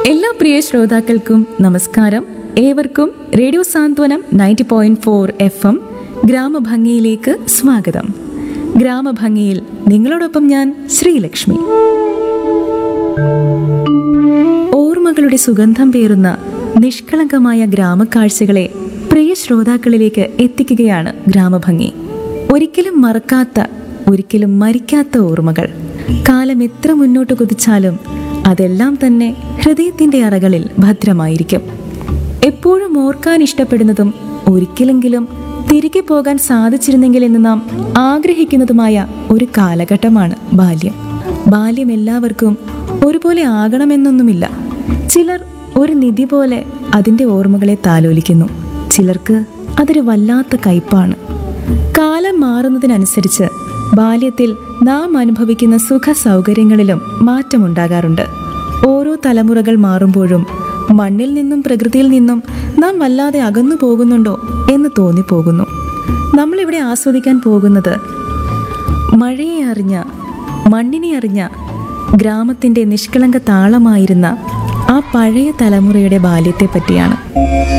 എല്ലാ പ്രിയ ശ്രോതാക്കൾക്കും നമസ്കാരം. ഏവർക്കും റേഡിയോ സാന്ത്വനം 90.4 FM ഗ്രാമഭംഗിയിലേക്ക് സ്വാഗതം. ഗ്രാമഭംഗിയിൽ നിങ്ങളോടൊപ്പം ഞാൻ ശ്രീലക്ഷ്മി. ഓർമ്മകളുടെ സുഗന്ധം പേറുന്ന നിഷ്കളങ്കമായ ഗ്രാമക്കാഴ്ചകളെ പ്രിയ ശ്രോതാക്കളിലേക്ക് എത്തിക്കുകയാണ് ഗ്രാമഭംഗി. ഒരിക്കലും മറക്കാത്ത, ഒരിക്കലും മരിക്കാത്ത ഓർമ്മകൾ. കാലം എത്ര മുന്നോട്ട് കുതിച്ചാലും അതെല്ലാം തന്നെ ഹൃദയത്തിന്റെ അറകളിൽ ഭദ്രമായിരിക്കും. എപ്പോഴും ഓർക്കാൻ ഇഷ്ടപ്പെടുന്നതും ഒരിക്കലെങ്കിലും തിരികെ പോകാൻ സാധിച്ചിരുന്നെങ്കിൽ എന്ന് നാം ആഗ്രഹിക്കുന്നതുമായ ഒരു കാലഘട്ടമാണ് ബാല്യം. ബാല്യം എല്ലാവർക്കും ഒരുപോലെ ആകണമെന്നൊന്നുമില്ല. ചിലർ ഒരു നിധി പോലെ അതിൻ്റെ ഓർമ്മകളെ താലോലിക്കുന്നു. ചിലർക്ക് അതൊരു വല്ലാത്ത കയ്പാണ്. കാലം മാറുന്നതിനനുസരിച്ച് ബാല്യത്തിൽ നാം അനുഭവിക്കുന്ന സുഖ സൗകര്യങ്ങളിലും മാറ്റമുണ്ടാകാറുണ്ട്. ഓരോ തലമുറകൾ മാറുമ്പോഴും മണ്ണിൽ നിന്നും പ്രകൃതിയിൽ നിന്നും നാം വല്ലാതെ അകന്നു പോകുന്നുണ്ടോ എന്ന് തോന്നിപ്പോകുന്നു. നമ്മളിവിടെ ആസ്വദിക്കാൻ പോകുന്നത് മഴയെ അറിഞ്ഞ, മണ്ണിനെ അറിഞ്ഞ, ഗ്രാമത്തിൻ്റെ നിഷ്കളങ്ക താളമായിരുന്ന ആ പഴയ തലമുറയുടെ ബാല്യത്തെ പറ്റിയാണ്.